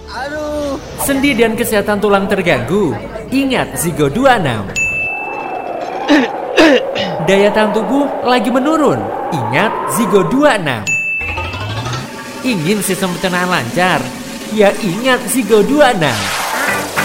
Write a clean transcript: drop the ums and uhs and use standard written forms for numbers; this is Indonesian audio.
Aduh. Sendi dan kesehatan tulang terganggu? Ingat Zigo 26. Daya tahan tubuh lagi menurun? Ingat Zigo 26. Ingin sistem pencernaan lancar? Ya ingat Zigo 26.